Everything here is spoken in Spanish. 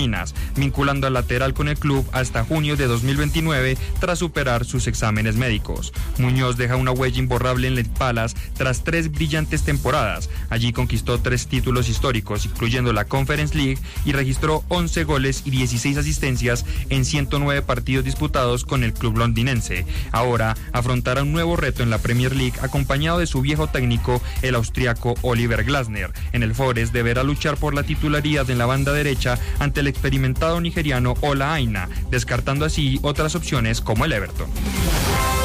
Minas, vinculando al lateral con el club hasta junio de 2029 tras superar sus exámenes médicos. Muñoz deja una huella imborrable en Lake Palace tras 3 brillantes temporadas. Allí conquistó 3 títulos históricos, incluyendo la Conference League, y registró 11 goles y 16 asistencias en 109 partidos disputados con el club londinense. Ahora afrontará un nuevo reto en la Premier League acompañado de su viejo técnico, el austriaco Oliver Glasner. En el Forest deberá luchar por la titularidad en la banda derecha ante el experimentado nigeriano Ola Aina, descartando así otras opciones como el Everton.